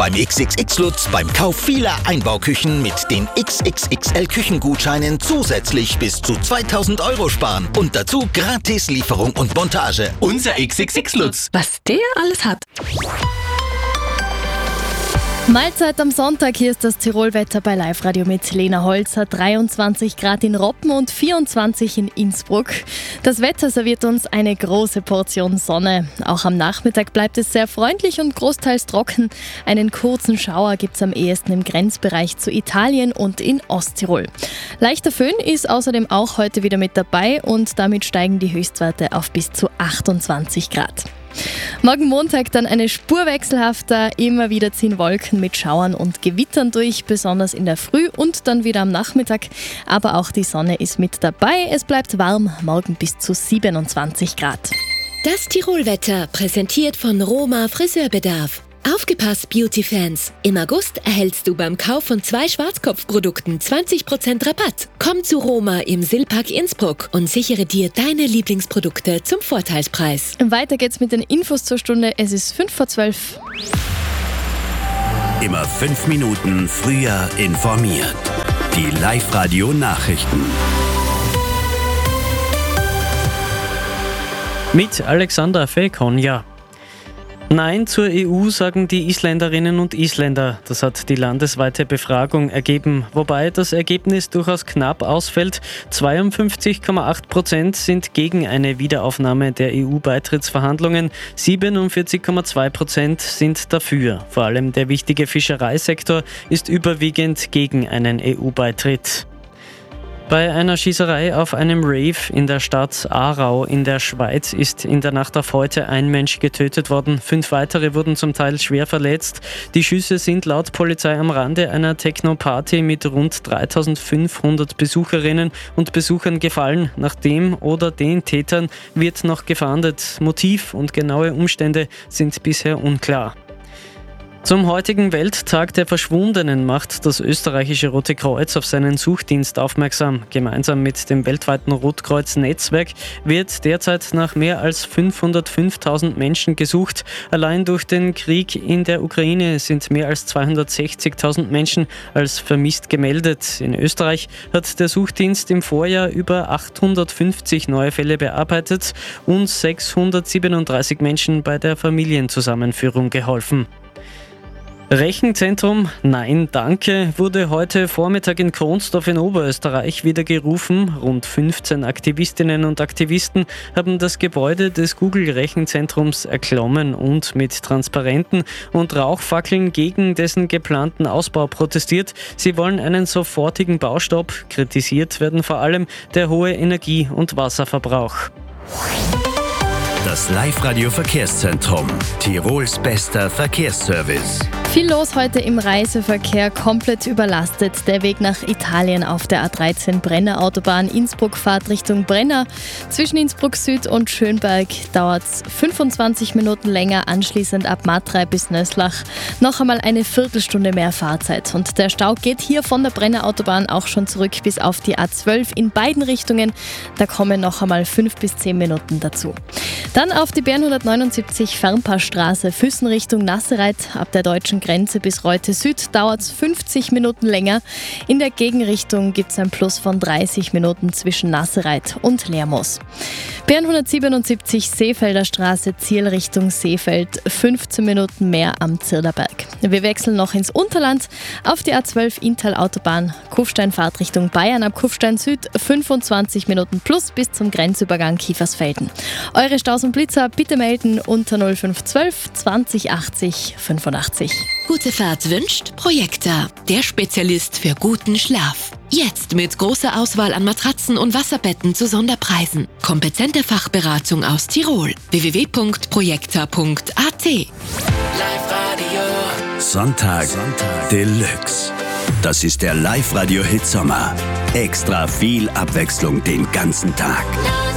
beim XXX Lutz beim Kauf vieler Einbauküchen mit den XXXL Küchengutscheinen zusätzlich bis zu 2000 € sparen. Und dazu gratis Lieferung und Montage. Unser XXX Lutz. Was der alles hat. Mahlzeit am Sonntag, hier ist das Tirolwetter bei Live-Radio mit Lena Holzer. 23 Grad in Roppen und 24 in Innsbruck. Das Wetter serviert uns eine große Portion Sonne. Auch am Nachmittag bleibt es sehr freundlich und großteils trocken. Einen kurzen Schauer gibt es am ehesten im Grenzbereich zu Italien und in Osttirol. Leichter Föhn ist außerdem auch heute wieder mit dabei und damit steigen die Höchstwerte auf bis zu 28 Grad. Morgen Montag dann eine Spur wechselhafter, immer wieder ziehen Wolken mit Schauern und Gewittern durch, besonders in der Früh und dann wieder am Nachmittag. Aber auch die Sonne ist mit dabei, es bleibt warm, morgen bis zu 27 Grad. Das Tirolwetter präsentiert von Roma Friseurbedarf. Aufgepasst, Beauty-Fans! Im August erhältst du beim Kauf von 2 Schwarzkopfprodukten 20% Rabatt. Komm zu Roma im Silpark Innsbruck und sichere dir deine Lieblingsprodukte zum Vorteilspreis. Weiter geht's mit den Infos zur Stunde, es ist 11:05. Immer 5 Minuten früher informiert. Die Live-Radio-Nachrichten. Mit Alexandra Fekonja. Nein zur EU sagen die Isländerinnen und Isländer. Das hat die landesweite Befragung ergeben, wobei das Ergebnis durchaus knapp ausfällt. 52,8% sind gegen eine Wiederaufnahme der EU-Beitrittsverhandlungen, 47,2% sind dafür. Vor allem der wichtige Fischereisektor ist überwiegend gegen einen EU-Beitritt. Bei einer Schießerei auf einem Rave in der Stadt Aarau in der Schweiz ist in der Nacht auf heute ein Mensch getötet worden. 5 weitere wurden zum Teil schwer verletzt. Die Schüsse sind laut Polizei am Rande einer Techno-Party mit rund 3500 Besucherinnen und Besuchern gefallen. Nach dem oder den Tätern wird noch gefahndet. Motiv und genaue Umstände sind bisher unklar. Zum heutigen Welttag der Verschwundenen macht das österreichische Rote Kreuz auf seinen Suchdienst aufmerksam. Gemeinsam mit dem weltweiten Rotkreuz-Netzwerk wird derzeit nach mehr als 505.000 Menschen gesucht. Allein durch den Krieg in der Ukraine sind mehr als 260.000 Menschen als vermisst gemeldet. In Österreich hat der Suchdienst im Vorjahr über 850 neue Fälle bearbeitet und 637 Menschen bei der Familienzusammenführung geholfen. Rechenzentrum Nein, danke wurde heute Vormittag in Kronsdorf in Oberösterreich wieder gerufen. Rund 15 Aktivistinnen und Aktivisten haben das Gebäude des Google-Rechenzentrums erklommen und mit Transparenten und Rauchfackeln gegen dessen geplanten Ausbau protestiert. Sie wollen einen sofortigen Baustopp. Kritisiert werden vor allem der hohe Energie- und Wasserverbrauch. Das Live-Radio-Verkehrszentrum. Tirols bester Verkehrsservice. Viel los heute im Reiseverkehr, komplett überlastet. Der Weg nach Italien auf der A13 Brenner Autobahn. Innsbruck-Fahrt Richtung Brenner. Zwischen Innsbruck Süd und Schönberg dauert es 25 Minuten länger. Anschließend ab Matrei bis Nöslach noch einmal eine Viertelstunde mehr Fahrzeit. Und der Stau geht hier von der Brenner Autobahn auch schon zurück bis auf die A12 in beiden Richtungen. Da kommen noch einmal 5 bis 10 Minuten dazu. Dann auf die BR 179 Fernpassstraße, Füssen Richtung Nassereit. Ab der deutschen Grenze bis Reute Süd dauert es 50 Minuten länger. In der Gegenrichtung gibt es ein Plus von 30 Minuten zwischen Nassereit und Lermoos. BR 177 Seefelder Straße, Zielrichtung Seefeld, 15 Minuten mehr am Zirderberg. Wir wechseln noch ins Unterland auf die A12 Inntal-Autobahn, Kufstein-Fahrt Richtung Bayern ab Kufstein Süd, 25 Minuten plus bis zum Grenzübergang Kiefersfelden. Eure Staus und Blitzer bitte melden unter 0512 20 80 85. Gute Fahrt wünscht Projekta, der Spezialist für guten Schlaf. Jetzt mit großer Auswahl an Matratzen und Wasserbetten zu Sonderpreisen. Kompetente Fachberatung aus Tirol. www.projekta.at. Sonntag Deluxe. Das ist der Live-Radio-Hit Sommer. Extra viel Abwechslung den ganzen Tag.